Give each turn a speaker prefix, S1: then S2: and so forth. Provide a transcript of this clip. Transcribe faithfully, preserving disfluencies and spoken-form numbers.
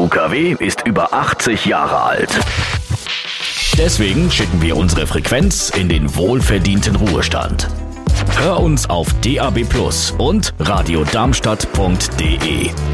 S1: U K W ist über achtzig Jahre alt. Deswegen schicken wir unsere Frequenz in den wohlverdienten Ruhestand. Hör uns auf D A B plus und radiodarmstadt punkt de.